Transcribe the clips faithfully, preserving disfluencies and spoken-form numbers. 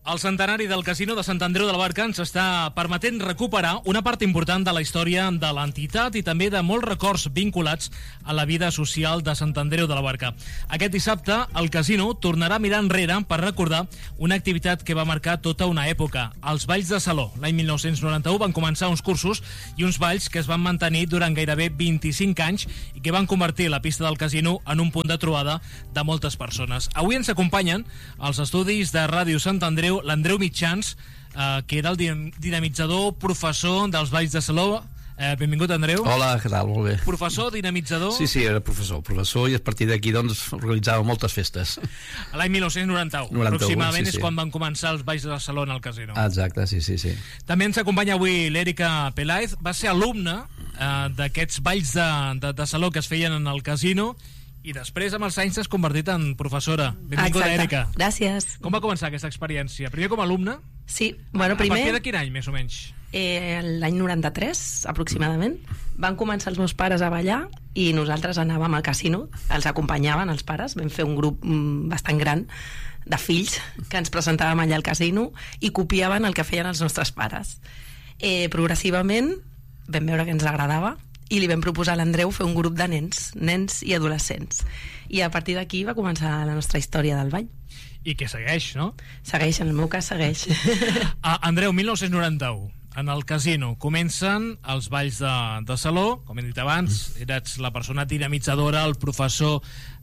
El centenari del Casino de Sant Andreu de la Barca ens està permetent recuperar una part important de la història de l'entitat i també de molts records vinculats a la vida social de Sant Andreu de la Barca. Aquest dissabte, el Casino tornarà a mirar enrere per recordar una activitat que va marcar tota una època, els Balls de Saló. L'any mil nou-cents noranta-u van començar uns cursos i uns balls que es van mantenir durant gairebé vint-i-cinc anys i que van convertir la pista del Casino en un punt de trobada de moltes persones. Avui ens acompanyen als estudis de Ràdio Sant Andreu l'Andreu Mitjans, eh, que era el dinamitzador, professor dels Balls de Saló. Eh, benvingut, Andreu. Hola, què tal? Molt bé. Professor, dinamitzador? Sí, sí, era professor, professor i a partir d'aquí doncs organitzava moltes festes. L'any mil nou-cents noranta-u, noranta-u aproximadament, sí, sí. És quan van començar els Balls de Saló en el Casino. Exacte, sí, sí, sí. També ens acompanya avui l'Èrica Peláez, va ser alumne eh, d'aquests Balls de, de, de Saló que es feien en el Casino i després amb els anys s'has convertit en professora. Benvinguda, Èrica. Gràcies. Com va començar aquesta experiència? Primer com a alumne? Sí, bueno, primer... A partir de quin any, més o menys? Eh, L'any noranta-tres, aproximadament. Van començar els meus pares a ballar i nosaltres anàvem al casino, els acompanyaven els pares, vam fer un grup mm, bastant gran de fills que ens presentàvem allà al casino i copiaven el que feien els nostres pares. Eh, progressivament vam veure que ens agradava i li vam proposar a l'Andreu fer un grup de nens, nens i adolescents. I a partir d'aquí va començar la nostra història del ball. I que segueix, no? Segueix, en el meu cas segueix. Ah, Andreu, mil nou-cents noranta-u, en el Casino, comencen els Balls de, de Saló, com he dit abans, eres la persona dinamitzadora, el professor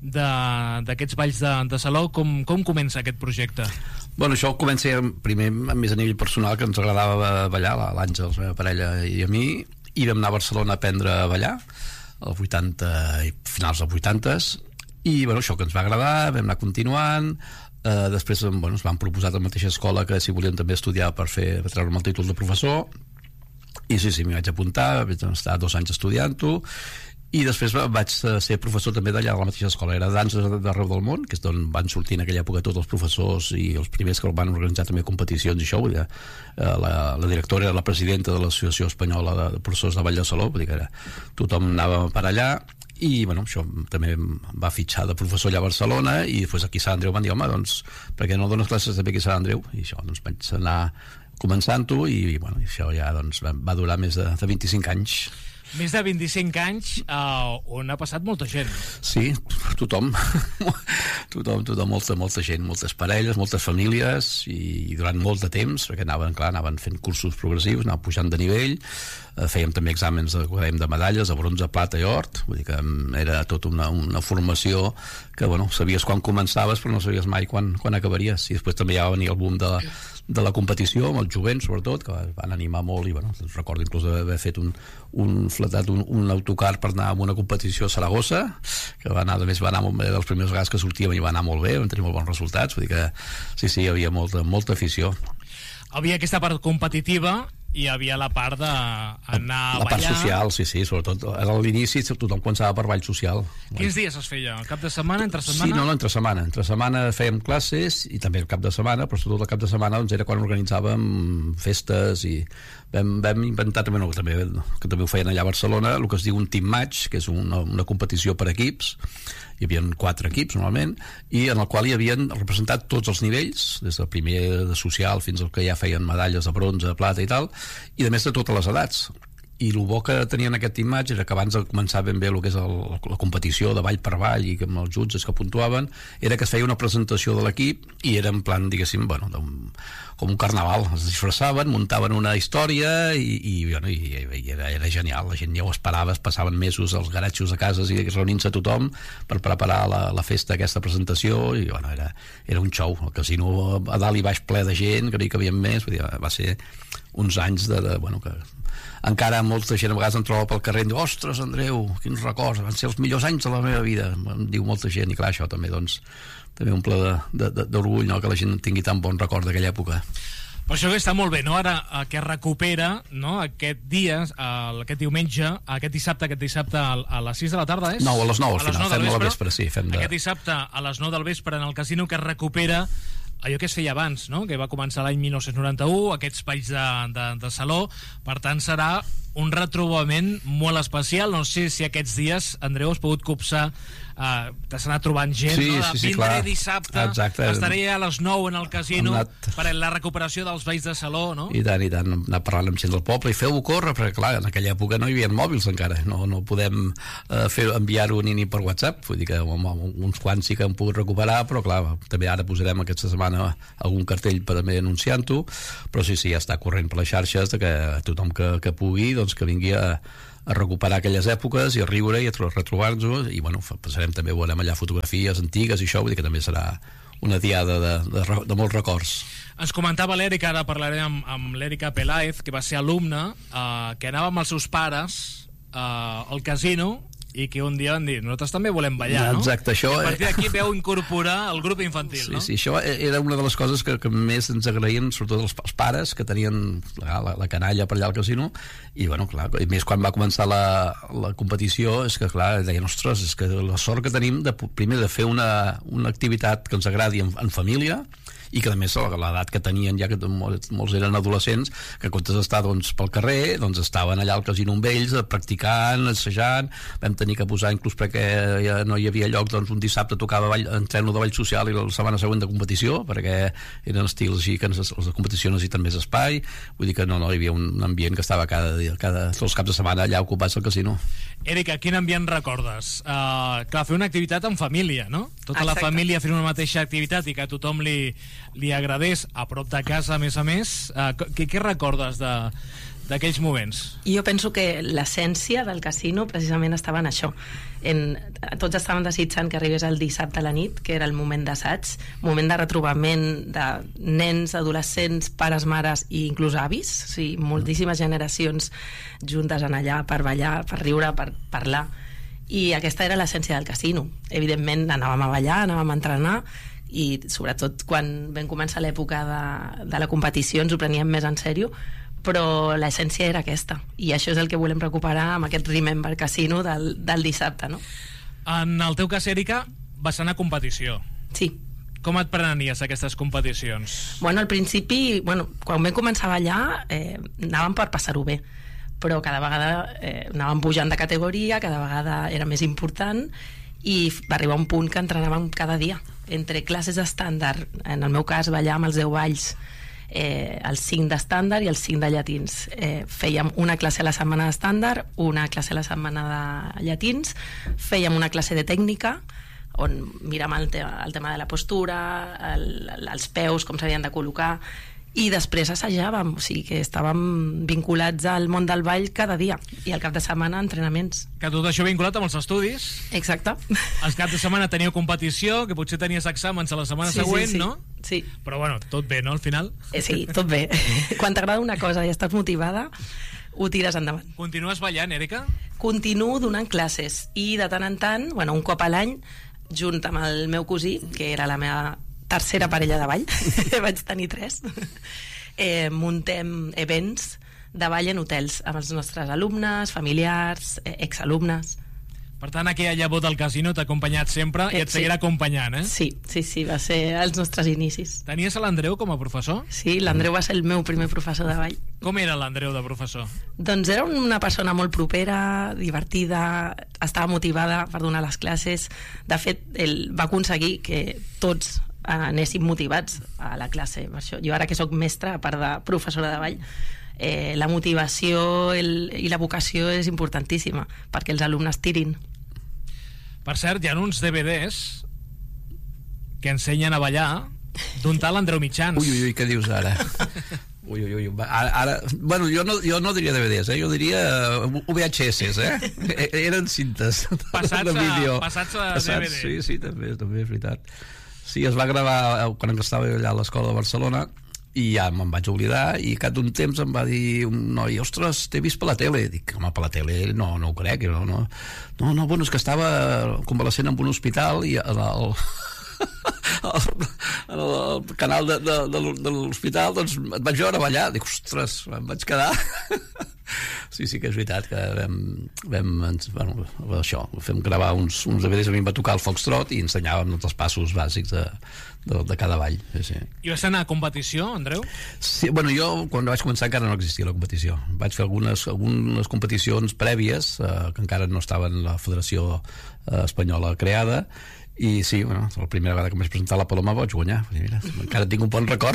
d'aquests Balls de, de Saló. Com, com comença aquest projecte? Bueno, això comença primer més a nivell personal, que ens agradava ballar, l'Àngels, la meva parella i a mi, i vam anar a Barcelona a aprendre a ballar als vuitanta i finals dels vuitantes i bueno, això que ens va agradar, vam anar continuant, eh, després bueno, ens van proposar a la mateixa escola que si volien també estudiar per fer per treure'm el títol de professor i sí, sí, m'hi vaig apuntar, vaig estar dos anys estudiant-ho i després vaig ser professor també d'allà de la mateixa escola, era danses d'arreu del món, que és d'on van sortir en aquella època tots els professors i els primers que van organitzar també competicions i això, vull dir, la, la directora era la presidenta de l'Associació Espanyola de Professors de Ball de Saló, vull dir que era, tothom anava per allà i bueno, això també va fitxar de professor allà a Barcelona i després aquí a Sant Andreu van dir, home, doncs per què no dones classes també aquí a Sant Andreu? I això, doncs vaig anar començant-ho i bueno, això ja doncs, va durar més de, de vint-i-cinc anys. Més de vint-i-cinc anys, eh, on ha passat molta gent. Sí, tothom. tothom, tothom, molta, molta gent, moltes parelles, moltes famílies, i, i durant molt de temps, perquè anaven, clar, anaven fent cursos progressius, anaven pujant de nivell, eh, fèiem també exàmens de, de medalles, de bronze, plata i or, vull dir que era tota una, una formació que, bueno, sabies quan començaves, però no sabies mai quan, quan acabaries. I després també ja va venir el boom de la, de la competició, amb el jovent, sobretot, que van animar molt, i, bueno, recordo inclús d'haver fet un, un fletat, un, un autocar per anar a una competició a Saragossa, que va anar, a més va anar molt bé, dels primers vegades que sortíem i va anar molt bé, vam tenir molt bons resultats, vull dir que sí, sí, hi havia molta, molta afició. Havia aquesta part competitiva i hi havia la part d'anar a ballar. La part social, sí, sí, sobretot a l'inici tothom pensava per ball social. Quins dies es feia? El cap de setmana, entre setmana? Sí, no, no, entre setmana. Entre setmana fèiem classes i també el cap de setmana, però sobretot el cap de setmana doncs, era quan organitzàvem festes i vam, vam inventar també, no, també, que també ho feien allà a Barcelona, el que es diu un team match, que és una, una competició per equips. Hi havia quatre equips normalment i en el qual hi havien representat tots els nivells, des del primer de social fins al que ja feien medalles de bronze, de plata i tal, i a més de totes les edats. I el bo que tenien aquest imatge era que abans de començar ben bé el que és el, la competició de ball per ball i que amb els jutges que puntuaven era que es feia una presentació de l'equip i era en plan, diguéssim, bueno, com un carnaval, es disfressaven, muntaven una història i, i, bueno, i, i era, era genial, la gent ja ho esperava, es passaven mesos als garatxos de cases i reunint-se tothom per preparar la, la festa, aquesta presentació i bueno, era, era un show, el casino a dalt i baix ple de gent, que no hi cabien més, vull dir, va ser uns anys de, de bueno, que encara molta gent a vegades em troba pel carrer i diu, ostres Andreu, quins records, van ser els millors anys de la meva vida, em diu molta gent i clar, això també doncs també un ple d'orgull, no?, que la gent tingui tan bon record d'aquella època. Per això que està molt bé, no?, ara eh, que recupera, no?, aquest dia, eh, aquest diumenge, aquest dissabte, aquest dissabte a, a les sis de la tarda, és? No, a les nou al a final, fem la vespre, sí, fem de... Aquest dissabte a les nou del vespre en el casino que recupera allò que es feia abans, no?, que va començar l'any mil nou-cents noranta-u, aquests balls de, de, de saló, per tant serà un retrobament molt especial. No sé si aquests dies, Andreu, has pogut copsar, uh, t'has anat trobant gent, sí, no? De, sí, sí, vindré clar. dissabte, Exacte. estaré a les nou en el casino anat... per la recuperació dels veïns de Saló, no? I tant, i tant, anar parlant amb gent del poble i feu-ho córrer, perquè clar, en aquella època no hi havia mòbils encara, no, no podem uh, fer enviar-ho ni, ni per WhatsApp, vull dir que home, uns quants sí que hem pogut recuperar, però clar, també ara posarem aquesta setmana algun cartell per també anunciant-ho, però sí, sí, ja està corrent per les xarxes de que tothom que, que pugui, doncs que vingui a, a recuperar aquelles èpoques i a riure i a retrobar-nos, i bueno, passarem també, veurem allà fotografies antigues i això, vull dir que també serà una diada de, de, de molts records. Ens comentava l'Èrica, ara parlarem amb, amb l'Èrica Peláez, que va ser alumna, eh, que anava amb els seus pares eh, al casino, i que un dia van dir, nosaltres també volem ballar, no? Exacte, això... I a partir d'aquí veu incorporar el grup infantil, sí, no? Sí, això era una de les coses que, que més ens agraïen, sobretot els, els pares, que tenien la, la, la canalla per allà al casino, i bueno, clar, i més quan va començar la, la competició, és que clar, deien, ostres, és que la sort que tenim de, primer de fer una, una activitat que ens agradi en, en família, i que a més a l'edat que tenien ja que molts, molts eren adolescents que en comptes d'estar doncs, pel carrer doncs estaven allà al casino amb ells practicant, assajant, vam tenir que posar inclús perquè ja no hi havia lloc doncs un dissabte tocava ball, entreno de ball social i la setmana següent de competició perquè eren estils així que les de competició necessiten més espai, vull dir que no, no hi havia un ambient que estava cada dia, cada, tots els caps de setmana allà ocupats al casino. Èrica, quin ambient recordes? Uh, clar, fer una activitat en família, no? Tota Exacte. La família fent una mateixa activitat i que a tothom li, li agradés a prop de casa, a més a més. Uh, què, què recordes de, d'aquells moments? Jo penso que l'essència del casino precisament estava en això. En, tots estaven desitjant que arribés el dissabte a la nit, que era el moment d'assaig, moment de retrobament de nens, adolescents, pares, mares i inclús avis, o sigui, moltíssimes generacions juntes en allà per ballar, per riure, per parlar, i aquesta era l'essència del casino. Evidentment anàvem a ballar, anàvem a entrenar, i sobretot quan vam començar l'època de, de la competició ens ho preníem més en sèrio, però l'essència era aquesta, i això és el que volem recuperar amb aquest Remember Casino del, del dissabte, no? En el teu cas, Èrica, vas anar a competició. Sí. Com et prenies aquestes competicions? Bueno, al principi, bueno, quan vam començar a ballar eh, anàvem per passar-ho bé, però cada vegada eh, anàvem pujant de categoria, cada vegada era més important, i va arribar un punt que entrenàvem cada dia entre classes d'estàndard, en el meu cas ballar amb els deu balls, eh, els cinc d'estàndard i els cinc de llatins. Eh, fèiem una classe a la setmana d'estàndard, una classe a la setmana de llatins, fèiem una classe de tècnica on miràvem el, te el tema de la postura, el, els peus, com s'havien de col·locar, i després assajàvem, o sigui que estàvem vinculats al món del ball cada dia, i al cap de setmana entrenaments. Que tot això vinculat amb els estudis. Exacte. Els caps de setmana teníeu competició, que potser tenies exàmens a la setmana sí, següent, sí, sí. no? Sí. Però bueno, tot bé, no, al final? Eh, sí, tot bé. Quan t'agrada una cosa i estàs motivada, ho tires endavant. Continues ballant, Èrica? Continuo donant classes, i de tant en tant, bueno, un cop a l'any, junt amb el meu cosí, que era la meva tercera parella de ball, vaig tenir tres, eh, muntem events de ball en hotels amb els nostres alumnes, familiars, eh, exalumnes. Per tant, aquella llavor del casino t'ha acompanyat sempre i et sí. seguirà acompanyant, eh? Sí, sí, sí, va ser els nostres inicis. Tenies a l'Andreu com a professor? Sí, l'Andreu va ser el meu primer professor de ball. Com era l'Andreu de professor? Doncs era una persona molt propera, divertida, estava motivada per donar les classes. De fet, ell va aconseguir que tots anéssim motivats a la classe. Per això, jo ara que sóc mestra, a part de professora de ball, eh, la motivació el, i la vocació és importantíssima perquè els alumnes tirin. Per cert, hi ha uns D V Ds que ensenyen a ballar d'un tal Andreu Mitjans. Ui, ui, ui, què dius ara? Ui, ui, ui. Ara, ara, bueno, jo no, jo no diria D V Ds, eh? Jo diria V H S, eh? Eren cintes passats de vídeo. A, passats a passats, D V D. Sí, sí, també, també és veritat. Sí, es va gravar quan estava allà a l'escola de Barcelona i ja me'n vaig oblidar, i cap d'un temps em va dir un noi, ostres, t'he vist per la tele. Dic, home, per la tele no, no ho crec, no, no, no, no, bueno, és que estava convalescent en un hospital i el, el, el, el canal de, de, de, de l'hospital doncs et vaig veure ballar. Dic, ostres, em vaig quedar Sí, sí que és veritat que vam, vam ens, bueno, això, fem gravar uns, uns D V Ds, a mi em va tocar el foxtrot i ensenyàvem tots els passos bàsics de, de, de cada ball. Sí, sí. I vas anar a competició, Andreu? Sí, bueno, jo quan vaig començar encara no existia la competició. Vaig fer algunes, algunes competicions prèvies, eh, que encara no estava en la Federació eh, Espanyola creada, i sí, bueno, la primera vegada que em vaig presentar a la Paloma vaig guanyar. Mira, encara tinc un bon record.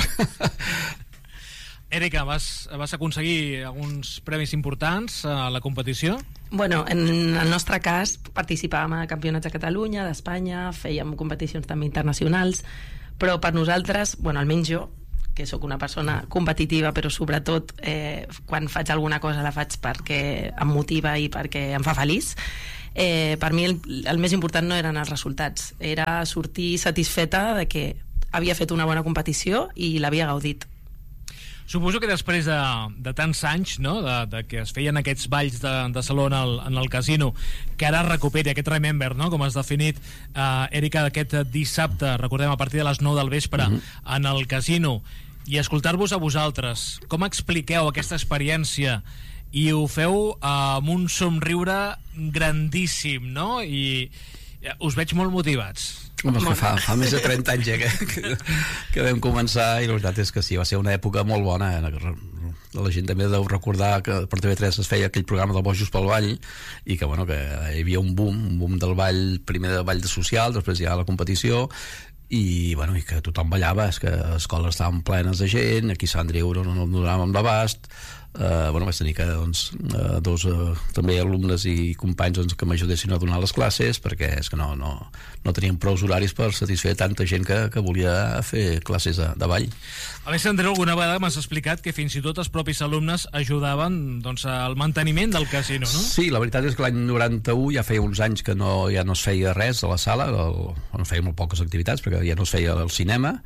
Èrica, vas, vas aconseguir alguns premis importants a la competició? Bueno, en el nostre cas participàvem a campionats de Catalunya, d'Espanya, fèiem competicions també internacionals, però per nosaltres, bueno, almenys jo, que sóc una persona competitiva, però sobretot eh, quan faig alguna cosa la faig perquè em motiva i perquè em fa feliç. Eh, per mi el, el més important no eren els resultats, era sortir satisfeta de que havia fet una bona competició i l'havia gaudit. Suposo que després de, de tants anys, no?, de, de que es feien aquests balls de, de saló en el, en el casino, que ara recuperi aquest Remember, no?, com has definit, eh, Èrica, aquest dissabte, recordem, a partir de les nou del vespre, mm-hmm. en el casino, i escoltar-vos a vosaltres, com expliqueu aquesta experiència? I ho feu eh, amb un somriure grandíssim, no?, i us veig molt motivats. Home, que fa, fa més de trenta anys eh, que, que, que vam començar, i la veritat és que sí, va ser una època molt bona. La gent també deu recordar que per T V tres es feia aquell programa del Bojos pel Ball, i que, bueno, que hi havia un boom, un boom del ball, primer del ball de social, després hi ha la competició, i, bueno, i que tothom ballava, és que les escoles estaven plenes de gent, aquí a Sant Andreu no, no donàvem l'abast. Uh, bueno, vaig tenir que doncs, uh, dos uh, també alumnes i companys doncs, que m'ajudessin a donar les classes, perquè és que no, no, no teníem prou horaris per satisfer tanta gent que, que volia fer classes de, de ball. A més, Andreu, alguna vegada m'has explicat que fins i tot els propis alumnes ajudaven, doncs, al manteniment del casino, no? Sí, la veritat és que l'any noranta-u ja feia uns anys que no, ja no es feia res a la sala, el, bueno, feia molt poques activitats perquè ja no es feia el cinema,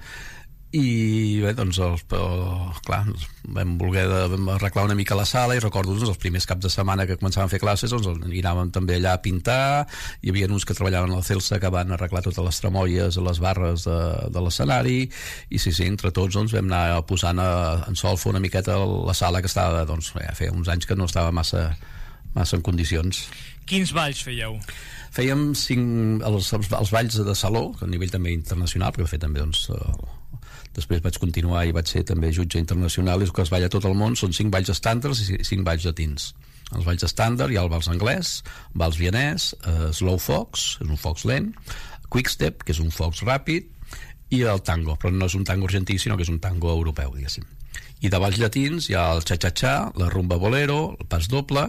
i bé, doncs els, clar, vam voler de, vam arreglar una mica la sala, i recordo doncs, els primers caps de setmana que començàvem a fer classes, doncs anàvem també allà a pintar. Hi havia uns que treballaven a la Celsa que van arreglar totes les tramolles a les barres de, de l'escenari, i sí, sí, entre tots doncs, vam anar posant a, en solfa una miqueta la sala, que estava, doncs, ja feia uns anys que no estava massa, massa en condicions. Quins balls fèieu? Fèiem cinc, els, els, els balls de saló, a nivell també internacional, perquè de fet també doncs, després vaig continuar i vaig ser també jutge internacional, i el que es balla a tot el món són cinc balls estàndards i cinc balls llatins. Els balls estàndard hi ha el vals anglès, vals vienès, eh, slow fox, és un fox lent, quick step, que és un fox ràpid, i el tango, però no és un tango argentí, sinó que és un tango europeu, diguéssim. I de balls llatins hi ha el cha-cha-cha, la rumba bolero, el pas doble,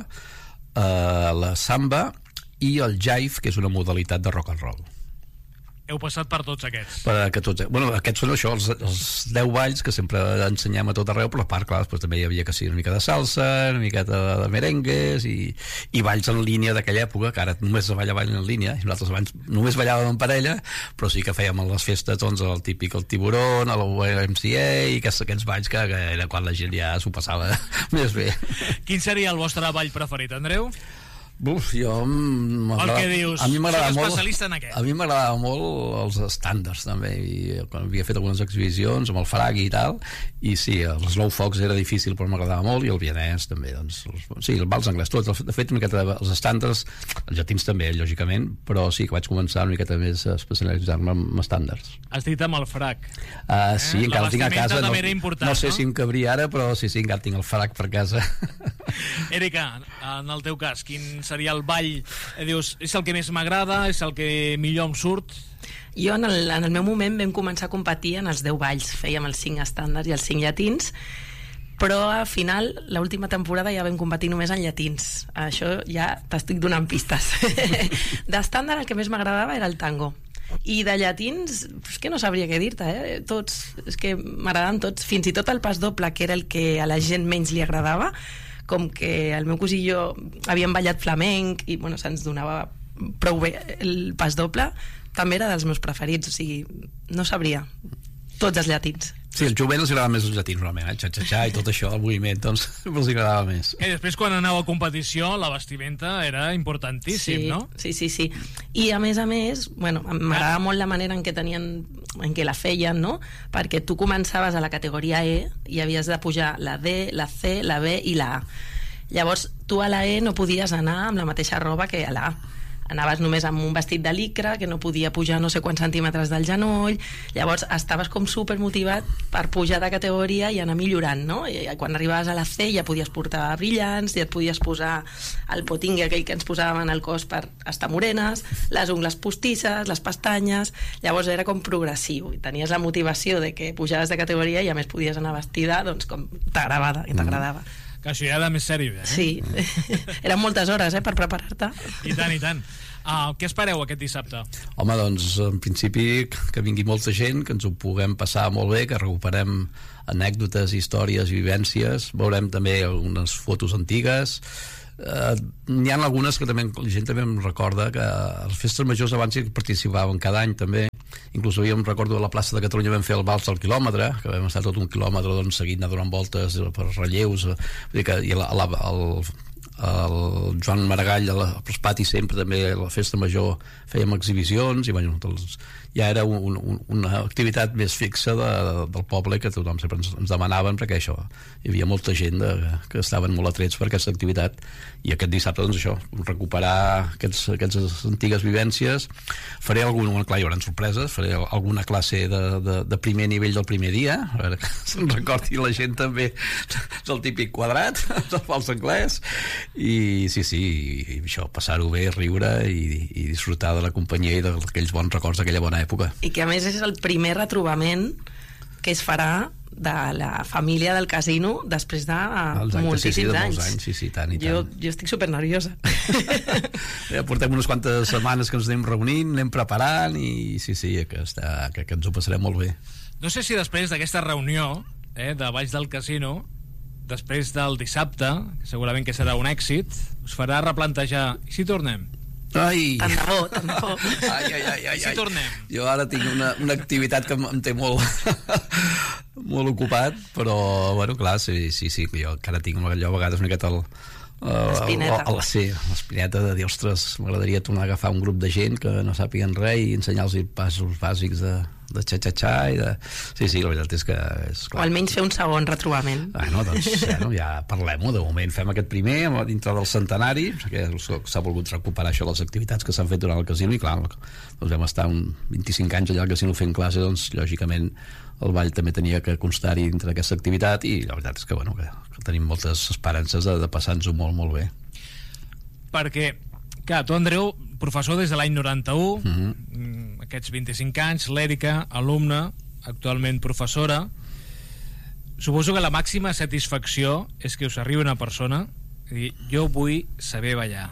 eh, la samba i el jive, que és una modalitat de rock and roll. Heu passat per tots aquests? Per que tots, bueno, aquests són això, els, els deu balls que sempre ensenyem a tot arreu, però a part, clar, després també hi havia que sí, una mica de salsa, una miqueta de merengues i, i balls en línia d'aquella època, que ara només es balla ball en línia, i nosaltres abans només ballàvem en parella, però sí que fèiem a les festes doncs, el típic el tiburón, el Y M C A, i aquests, aquests balls que, que era quan la gent ja s'ho passava més bé. Quin seria el vostre ball preferit, Andreu? Buf, jo el que dius, a mi m'agradava molt, especialista en aquest. A mi m'agradava molt els estàndards també, i quan havia fet algunes exhibicions amb el fragui i tal, i sí, el slow fox era difícil però m'agradava molt, i el vienès també, doncs, els, sí, el vals anglès, tot, de fet una miqueta els estàndards, els llatins també lògicament, però sí que vaig començar una miqueta més a especialitzar-me en estàndards. Has dit amb el frac. Uh, sí, eh? encara el tinc a casa, no, no sé no? si em cabria ara, però sí, sí, encara tinc el frac per casa. Èrica, en el teu cas, quin seria el ball? Eh, dius, és el que més m'agrada, és el que millor em surt? Jo en el, en el meu moment vam començar a competir en els deu balls, fèiem els cinc estàndards i els cinc llatins, però al final, l'última temporada ja vam competir només en llatins. Això ja t'estic donant pistes. D'estàndard el que més m'agradava era el tango, i de llatins és que no sabria què dir-te, eh? Tots, és que m'agradaven tots, fins i tot el pas doble, que era el que a la gent menys li agradava, com que el meu cosí i jo havíem ballat flamenc i bueno, se'ns donava prou bé el pas doble, també era dels meus preferits, o sigui, no sabria, tots els llatins. Sí, als jovents els agrada més els llatins, normalment, el xa-xa-xa i tot això, el moviment, doncs els agradava més. I després, quan aneu a competició, la vestimenta era importantíssim, sí, no? Sí, sí, sí. I a més a més, bueno, m'agradava molt la manera en què tenien, en què la feien, no? Perquè tu començaves a la categoria E i havies de pujar la D, la C, la B i la A. Llavors, tu a la E no podies anar amb la mateixa roba que a la A. Anaves només amb un vestit de licra que no podia pujar no sé quants centímetres del genoll. Llavors estaves com super motivat per pujar de categoria i anar millorant, no? I quan arribaves a la C ja podies portar brillants, ja et podies posar el potingue aquell que ens posàvem al cos per estar morenes, les ungles postisses, les pestanyes. Llavors era com progressiu i tenies la motivació de que pujaves de categoria i a més podies anar vestida doncs com t'agradava i t'agradava. Que això ja era més sèrio, eh? Sí, eren moltes hores, eh, per preparar-te. I tant, i tant. Uh, què espereu aquest dissabte? Home, doncs, en principi, que vingui molta gent, que ens ho puguem passar molt bé, que recuperem anècdotes, històries, vivències, veurem també algunes fotos antigues. Uh, n'hi ha algunes que també, la gent també em recorda que a les festes majors abans hi participaven cada any també. Inclús jo em recordo a la plaça de Catalunya vam fer el vals del quilòmetre, que vam estar tot un quilòmetre doncs, seguint donant voltes per relleus, vull dir que i la, la, el, el Joan Maragall als patis sempre també a la festa major fèiem exhibicions i bueno, doncs, ja era un, un, una activitat més fixa de, del poble que tothom sempre ens, ens demanaven perquè això, hi havia molta gent de, que estaven molt atrets per aquesta activitat i aquest dissabte doncs això, recuperar aquests, aquestes antigues vivències. Faré algun, clar, hi haurà sorpreses, faré alguna classe de, de, de primer nivell del primer dia, a veure que se'n recordi la gent també del típic quadrat del fals anglès i sí, sí, i això, passar-ho bé, riure i, i disfrutar de la companyia i d'aquells bons records d'aquella bona època. I que a més és el primer retrobament que es farà de la família del casino després de moltíssims sí, sí, anys. anys. Sí, sí, tant i tant. Jo, jo estic super nerviosa. Ja portem unes quantes setmanes que ens anem reunint, anem preparant i sí, sí, que, està, que, que ens ho passarem molt bé. No sé si després d'aquesta reunió eh, de Valls del Casino, després del dissabte, que segurament que serà un èxit, us farà replantejar i si tornem? Ai. Tant de bo, tant de bo. Ai, ai, ai, ai, I si tornem? Jo ara tinc una, una activitat que em té molt molt ocupat, però bueno, clar, sí, sí, sí, jo encara tinc allò a vegades una miqueta el, l'espineta. Uh, sí, l'espineta de dir, ostres, m'agradaria tornar a agafar un grup de gent que no sàpiguen res i ensenyar-los passos bàsics de, de xa-xa-xa i de... Sí, sí, la veritat és que... És clar. O almenys fer un segon retrobament. Ah, no, doncs bueno, ja parlem-ho, de moment fem aquest primer dintre del centenari, perquè s'ha volgut recuperar això de les activitats que s'han fet durant el casino i clar, doncs vam estar un vint-i-cinc anys allà al casino fent classe, doncs lògicament el ball també tenia que constar-hi dintre d'aquesta activitat i la veritat és que, bueno, que, que tenim moltes esperances de, de passar-nos-ho molt, molt bé. Perquè, clar, tu, Andreu, professor des de l'any noranta-u, uh-huh. aquests vint-i-cinc anys, l'Èrica, alumna, actualment professora, suposo que la màxima satisfacció és que us arribi una persona i dir, jo vull saber ballar.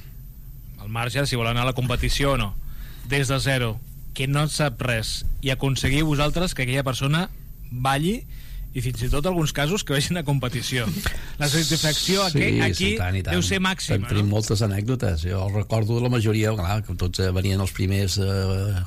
Al marge, si vol anar a la competició o no. Des de zero, que no sap res, i aconseguir vosaltres que aquella persona balli i fins i tot alguns casos que vagin a competició. La satisfacció sí, aquí, aquí sí, tant, tant. deu ser màxima, tenim no? moltes anècdotes, jo recordo la majoria, clar, que tots venien els primers eh,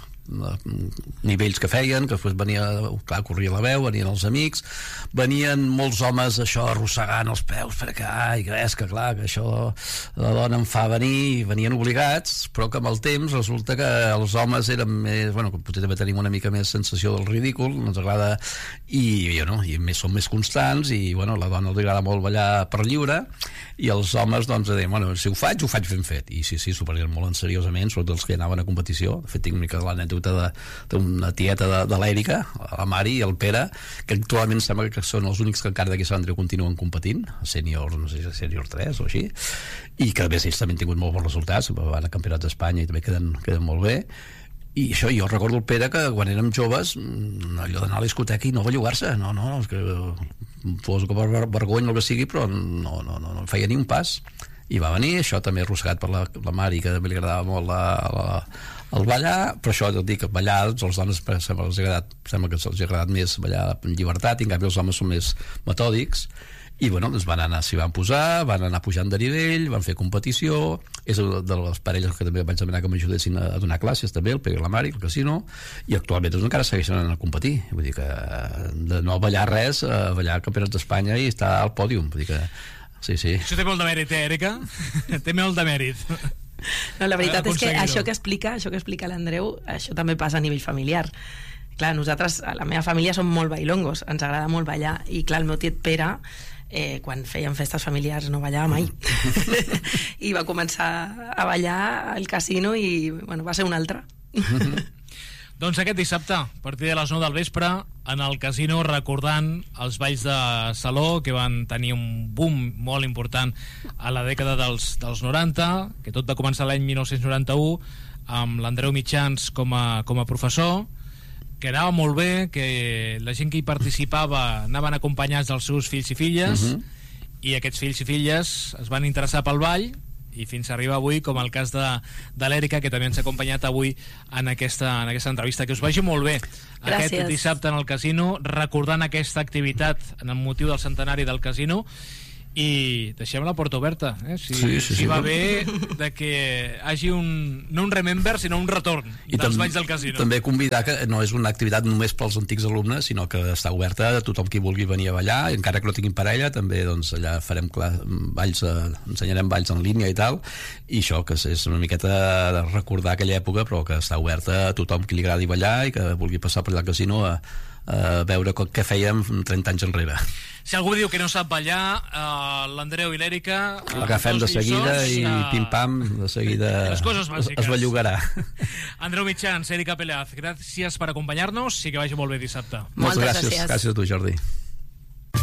nivells que feien, que després venia, clar, corria la veu, venien els amics, venien molts homes això arrossegant els peus perquè, ai, que és que clar, que això la dona em fa venir, i venien obligats, però que amb el temps resulta que els homes eren més, bueno, potser també tenim una mica més sensació del ridícul, ens agrada i, i, no, i més, són més constants i bueno, la dona li agrada molt ballar per lliure i els homes doncs deien, bueno, si ho faig, ho faig ben fet i sí, sí, s'ho prenien molt en seriosament, sobretot els que anaven a competició, de fet tinc una mica l'anècdota d'una tieta de, de l'Èrica, la Mari i el Pere, que actualment sembla que són els únics que encara d'aquí Sant Andreu continuen competint, sènior, no sé si sènior tres o així, i que a més ells també han tingut molt bons resultats, van a campionats d'Espanya i també queden, queden molt bé. I això, jo recordo el Pere que quan érem joves allò d'anar a la discoteca i no bellugar-se no, no, és que fos que per vergonya o el que sigui, però no, no, no, no feia ni un pas i va venir, això també arrossegat per la, la Mari, que també li agradava molt la, la, el ballar, però això et dic, ballar, els dones sembla que els ha agradat, sembla que els ha agradat més ballar en llibertat, i en canvi els homes són més metòdics, i bueno, doncs van anar, s'hi van posar, van anar pujant de nivell, van fer competició, és de les parelles que també vaig demanar que m'ajudessin a donar classes també, el Pere i la Mari, el casino, i actualment doncs, encara segueixen anant a competir, vull dir que de no ballar res, a ballar campionats d'Espanya i estar al pòdium, vull dir que sí, sí. Això té molt de mèrit, eh, Èrica? Té molt de mèrit. No, la veritat és que això que explica, això que explica l'Andreu, això també passa a nivell familiar. Clar, nosaltres, a la meva família som molt bailongos, ens agrada molt ballar, i clar, el meu tiet Pere eh, quan feien festes familiars no ballava mai. I va començar a ballar al casino i bueno, va ser un altre. Doncs aquest dissabte, a partir de les nou del vespre, en el casino, recordant els balls de saló, que van tenir un boom molt important a la dècada dels, dels noranta, que tot va començar l'any mil nou-cents noranta-u, amb l'Andreu Mitjans com a, com a professor, que anava molt bé, que la gent que hi participava anaven acompanyats dels seus fills i filles, uh-huh. i aquests fills i filles es van interessar pel ball, i fins a arribar avui, com el cas de, de l'Èrica, que també ens ha acompanyat avui en aquesta, en aquesta entrevista. Que us vagi molt bé. Gràcies. Aquest dissabte en el casino, recordant aquesta activitat en el motiu del centenari del casino, i deixem la porta oberta, eh? si, sí, sí, si sí. va bé de que hagi un, no un remember, sinó un retorn I dels tam balls del casino. També convidar que no és una activitat només pels antics alumnes, sinó que està oberta a tothom qui vulgui venir a ballar, encara que no tinguin parella, també doncs, allà farem clar, balls, eh, ensenyarem balls en línia i tal, i això que és una miqueta de recordar aquella època, però que està oberta a tothom qui li agradi ballar i que vulgui passar per allà al casino a, a veure què fèiem trenta anys enrere. Si algú diu que no sap ballar, uh, l'Andreu i l'Èrica uh, l'agafem de seguida i uh, pim-pam, de seguida les coses bàsiques. Es bellugarà. Andreu Mitjans, Èrica Peleaz, gràcies per acompanyar-nos i que vagi molt bé dissabte. Moltes gràcies. gràcies. Gràcies a tu, Jordi.